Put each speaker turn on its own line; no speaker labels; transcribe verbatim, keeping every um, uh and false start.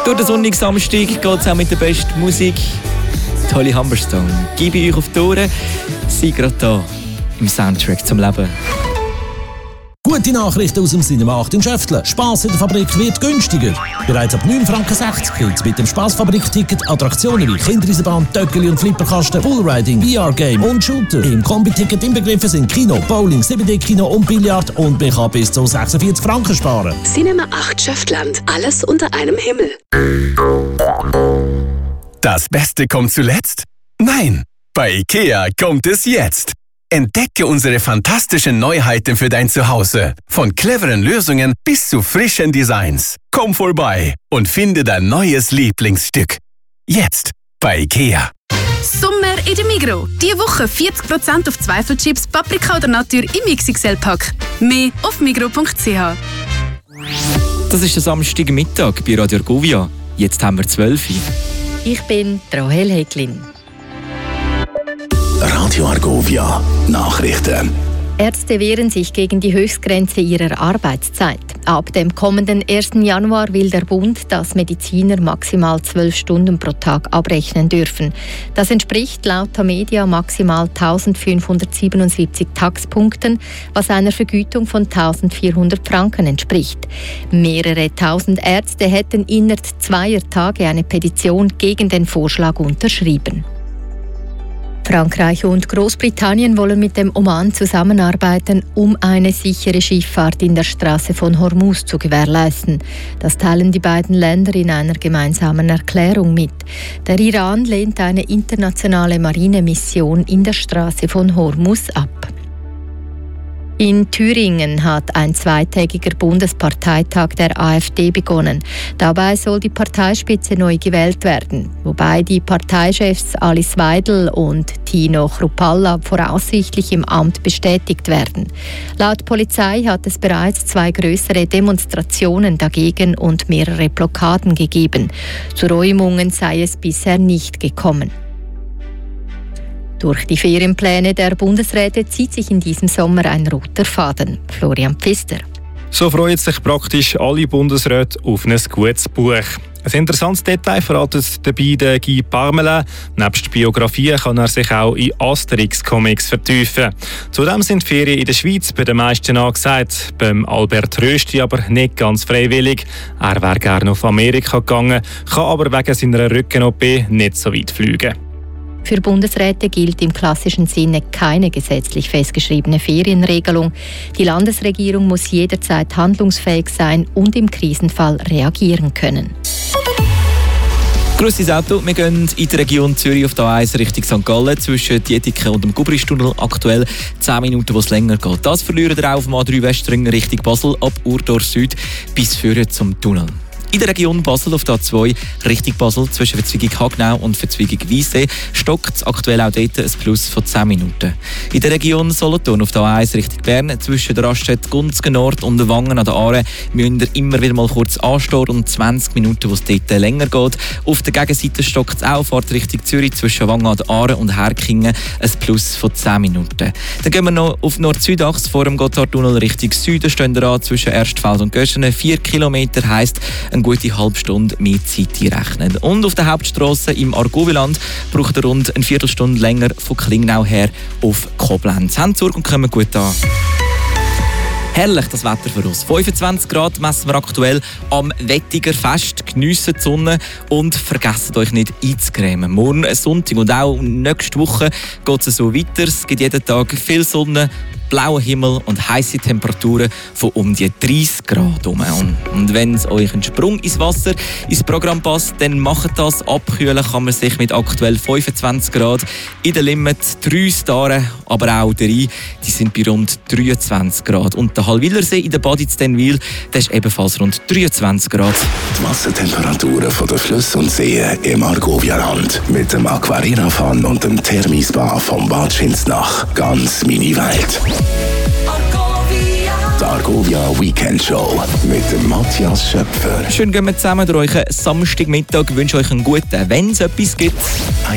Durch den sonnigen Samstag geht es auch mit der besten Musik. Tolle Humberstone. Gebe ich euch auf die Ohren. Seid gerade da im Soundtrack zum Leben.
Gute Nachrichten aus dem Cinema acht in Schöftle. Spass in der Fabrik wird günstiger. Bereits ab neun Franken sechzig gibt es mit dem Spassfabrik-Ticket Attraktionen wie Kindereisenbahn, Töckeli und Flipperkasten, Bullriding, V R-Game und Shooter. Im Kombi-Ticket inbegriffen sind Kino, Bowling, sieben D-Kino und Billard und man kann bis zu sechsundvierzig Franken sparen.
Cinema acht Schöftland. Alles unter einem Himmel.
Das Beste kommt zuletzt? Nein, bei IKEA kommt es jetzt. Entdecke unsere fantastischen Neuheiten für dein Zuhause. Von cleveren Lösungen bis zu frischen Designs. Komm vorbei und finde dein neues Lieblingsstück. Jetzt bei IKEA.
Sommer in der Migros. Diese Woche vierzig Prozent auf Zweifelchips, Paprika oder Natur im X X L-Pack. Mehr auf migros punkt c h.
Das ist der Samstagmittag bei Radio Argovia. Jetzt haben wir zwölf Uhr.
Ich bin Rahel Häglin.
Radio Argovia Nachrichten.
Ärzte wehren sich gegen die Höchstgrenze ihrer Arbeitszeit. Ab dem kommenden ersten Januar will der Bund, dass Mediziner maximal zwölf Stunden pro Tag abrechnen dürfen. Das entspricht laut Tamedia maximal eintausendfünfhundertsiebenundsiebzig Taxpunkten, was einer Vergütung von eintausendvierhundert Franken entspricht. Mehrere tausend Ärzte hätten innerhalb zweier Tage eine Petition gegen den Vorschlag unterschrieben. Frankreich und Großbritannien wollen mit dem Oman zusammenarbeiten, um eine sichere Schifffahrt in der Straße von Hormuz zu gewährleisten. Das teilen die beiden Länder in einer gemeinsamen Erklärung mit. Der Iran lehnt eine internationale Marinemission in der Straße von Hormuz ab. In Thüringen hat ein zweitägiger Bundesparteitag der AfD begonnen. Dabei soll die Parteispitze neu gewählt werden, wobei die Parteichefs Alice Weidel und Tino Chrupalla voraussichtlich im Amt bestätigt werden. Laut Polizei hat es bereits zwei größere Demonstrationen dagegen und mehrere Blockaden gegeben. Zu Räumungen sei es bisher nicht gekommen. Durch die Ferienpläne der Bundesräte zieht sich in diesem Sommer ein roter Faden. Florian Pfister.
So freuen sich praktisch alle Bundesräte auf ein gutes Buch. Ein interessantes Detail verratet dabei der Guy Parmelin. Nebst Biografien kann er sich auch in Asterix-Comics vertiefen. Zudem sind Ferien in der Schweiz bei den meisten angesagt. Beim Albert Rösti aber nicht ganz freiwillig. Er wäre gerne auf Amerika gegangen, kann aber wegen seiner Rücken-O P nicht so weit fliegen.
Für Bundesräte gilt im klassischen Sinne keine gesetzlich festgeschriebene Ferienregelung. Die Landesregierung muss jederzeit handlungsfähig sein und im Krisenfall reagieren können.
Grosses Auto. Wir gehen in die Region Zürich auf der A eins Richtung Sankt Gallen zwischen Dietike und dem Gubristunnel. Aktuell zehn Minuten, wo es länger geht. Das verlieren wir auf dem A drei Westring Richtung Basel ab Urdorf Süd bis führen zum Tunnel. In der Region Basel auf der A zwei Richtung Basel zwischen Verzweigung Hagnau und Verzweigung Weissee stockt es aktuell auch dort ein Plus von zehn Minuten. In der Region Solothurn auf der A eins Richtung Bern zwischen der Raststätte Gunzgen Nord und der Wangen an der Aare müsst ihr immer wieder mal kurz anstehen und zwanzig Minuten, wo es dort länger geht. Auf der Gegenseite stockt es auch Fahrt Richtung Zürich zwischen Wangen an der Aare und Herkingen ein Plus von zehn Minuten. Dann gehen wir noch auf Nord-Süd-Achse vor dem Gotthardtunnel Richtung Süden stehen wir an zwischen Erstfeld und Göschenen. Vier Kilometer heisst eine gute halbe Stunde mehr Zeit rechnen. Und auf der Hauptstrasse im Argoviland braucht ihr rund eine Viertelstunde länger von Klingnau her auf Koblenz. Habt Sorge und kommen gut an. Herrlich das Wetter für uns. fünfundzwanzig Grad messen wir aktuell am Wettiger Fest. Geniessen die Sonne und vergesst euch nicht einzucremen. Morgen Sonntag und auch nächste Woche geht es so weiter. Es gibt jeden Tag viel Sonne, blauer Himmel und heiße Temperaturen von um die dreißig Grad herum. Und, und wenn es euch ein Sprung ins Wasser ins Programm passt, dann macht das. Abkühlen kann man sich mit aktuell fünfundzwanzig Grad. In der Limit drei Staren, aber auch der Rhein, die sind bei rund dreiundzwanzig Grad. Und der Hallwilersee in der Baditz Denwil, der ist ebenfalls rund dreiundzwanzig Grad.
Die Wassertemperaturen von den Flüssen und Seen im Argovia-Land mit dem Aquarina-Fan und dem Thermispa vom Bad Schinsnach. Ganz meine Welt. Die Argovia Weekend Show mit dem Matthias Schöpfer.
Schön gehen wir zusammen durch euch Samstagmittag. Ich wünsche euch einen guten, wenn es etwas gibt.